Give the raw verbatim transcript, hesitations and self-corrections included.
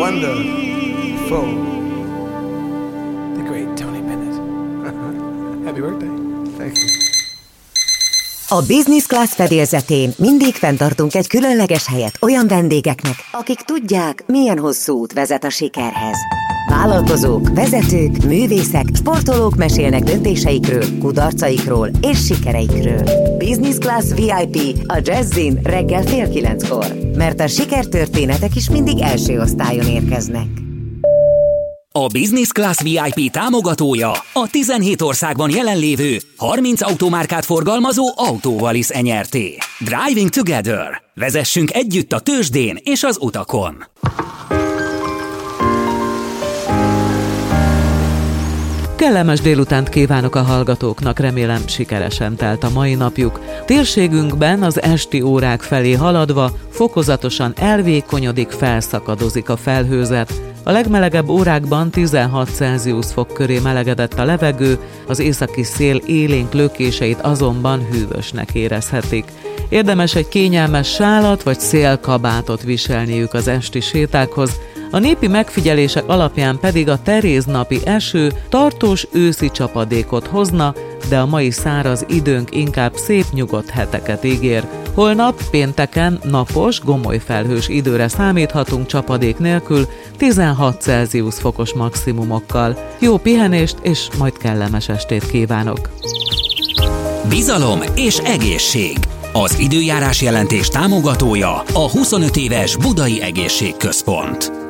wonderful, the great Tony Bennett. Happy birthday. Thank you. A Business Class fedélzetén mindig fenntartunk egy különleges helyet olyan vendégeknek, akik tudják, milyen hosszú út vezet a sikerhez. Vállalkozók, vezetők, művészek, sportolók mesélnek döntéseikről, kudarcaikról és sikereikről. Business Class vé i pé a Jazzin reggel fél kilenckor, mert a sikertörténetek is mindig első osztályon érkeznek. A Business Class vé i pé támogatója a tizenhét országban jelenlévő harminc automárkát forgalmazó Autovalis Enyerté. Driving Together. Vezessünk együtt a tőzsdén és az utakon. Kellemes délutánt kívánok a hallgatóknak, remélem sikeresen telt a mai napjuk. Térségünkben az esti órák felé haladva fokozatosan elvékonyodik, felszakadozik a felhőzet. A legmelegebb órákban tizenhat Celsius fok köré melegedett a levegő, az északi szél élénk lökéseit azonban hűvösnek érezhetik. Érdemes egy kényelmes sálat vagy szélkabátot viselniük az esti sétákhoz, a népi megfigyelések alapján pedig a teréznapi eső tartós őszi csapadékot hozna, de a mai száraz időnk inkább szép nyugodt heteket ígér. Holnap, pénteken napos, gomoly felhős időre számíthatunk csapadék nélkül, tizenhat Celsius fokos maximumokkal. Jó pihenést és majd kellemes estét kívánok! Bizalom és egészség. Az időjárás jelentés támogatója a huszonöt éves Budai Egészségközpont.